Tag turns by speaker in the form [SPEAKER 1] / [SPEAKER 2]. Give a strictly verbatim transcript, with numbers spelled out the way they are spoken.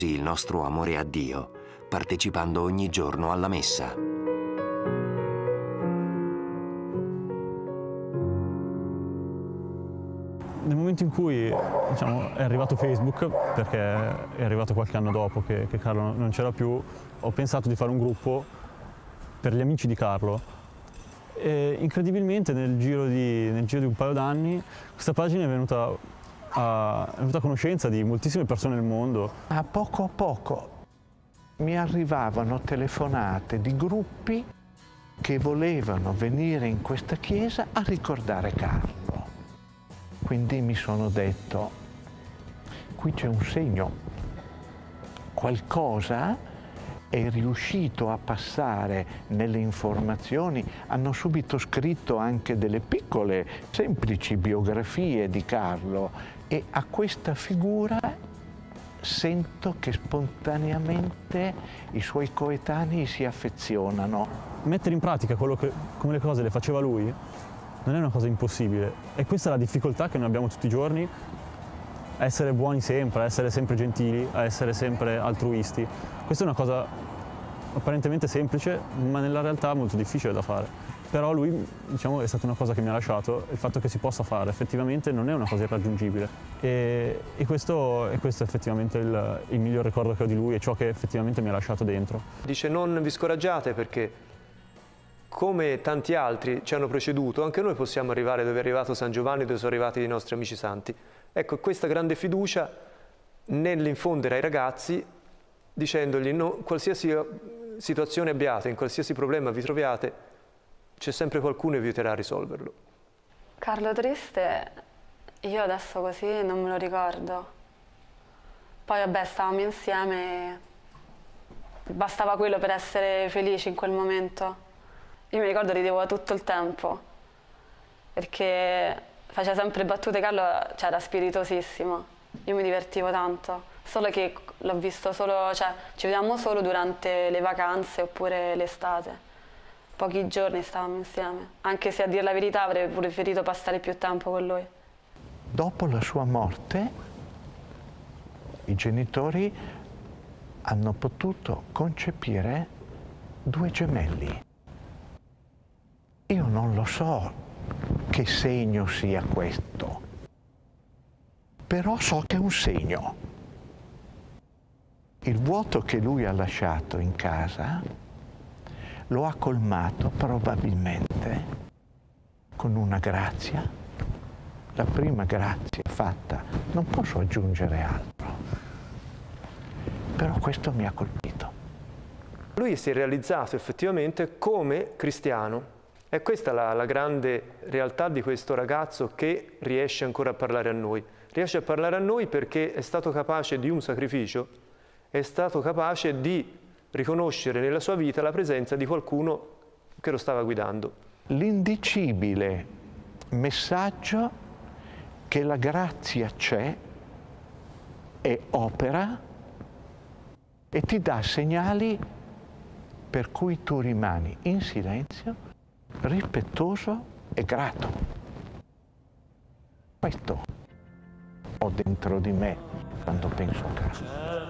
[SPEAKER 1] il nostro amore a Dio, partecipando ogni giorno alla messa.
[SPEAKER 2] Nel momento in cui diciamo, è arrivato Facebook, perché è arrivato qualche anno dopo che, che Carlo non c'era più, ho pensato di fare un gruppo per gli amici di Carlo. E incredibilmente nel giro di, nel giro di un paio d'anni questa pagina è venuta, a, è venuta a conoscenza di moltissime persone nel mondo.
[SPEAKER 3] A poco a poco mi arrivavano telefonate di gruppi che volevano venire in questa chiesa a ricordare Carlo. Quindi mi sono detto, qui c'è un segno, qualcosa è riuscito a passare nelle informazioni. Hanno subito scritto anche delle piccole, semplici biografie di Carlo e a questa figura sento che spontaneamente i suoi coetanei si affezionano.
[SPEAKER 2] Mettere in pratica quello che, come le cose le faceva lui non è una cosa impossibile e questa è la difficoltà che noi abbiamo tutti i giorni, a essere buoni sempre, a essere sempre gentili, a essere sempre altruisti. Questa è una cosa apparentemente semplice, ma nella realtà molto difficile da fare. Però lui, diciamo, è stata una cosa che mi ha lasciato, il fatto che si possa fare effettivamente non è una cosa irraggiungibile. E, e, questo, e questo è effettivamente il, il miglior ricordo che ho di lui e ciò che effettivamente mi ha lasciato dentro.
[SPEAKER 4] Dice: non vi scoraggiate perché come tanti altri ci hanno preceduto, anche noi possiamo arrivare dove è arrivato San Giovanni, dove sono arrivati i nostri amici santi. Ecco, questa grande fiducia nell'infondere ai ragazzi, dicendogli no, qualsiasi situazione abbiate, in qualsiasi problema vi troviate, c'è sempre qualcuno che vi aiuterà a risolverlo.
[SPEAKER 5] Carlo triste, io adesso così non me lo ricordo. Poi vabbè, stavamo insieme, bastava quello per essere felici in quel momento. Io mi ricordo ridevo tutto il tempo, perché faceva sempre battute. Carlo, cioè, era spiritosissimo, io mi divertivo tanto, solo che l'ho visto solo, cioè ci vedevamo solo durante le vacanze oppure l'estate, pochi giorni stavamo insieme, anche se a dire la verità avrei preferito passare più tempo con lui.
[SPEAKER 3] Dopo la sua morte i genitori hanno potuto concepire due gemelli. Io non lo so che segno sia questo, però so che è un segno. Il vuoto che lui ha lasciato in casa lo ha colmato probabilmente con una grazia, la prima grazia fatta, non posso aggiungere altro, però questo mi ha colpito.
[SPEAKER 4] Lui si è realizzato effettivamente come cristiano. E questa è la, la grande realtà di questo ragazzo che riesce ancora a parlare a noi. Riesce a parlare a noi perché è stato capace di un sacrificio, è stato capace di riconoscere nella sua vita la presenza di qualcuno che lo stava guidando.
[SPEAKER 3] L'indicibile messaggio che la grazia c'è e opera e ti dà segnali per cui tu rimani in silenzio, rispettoso e grato. Questo ho dentro di me quando penso a Carlo.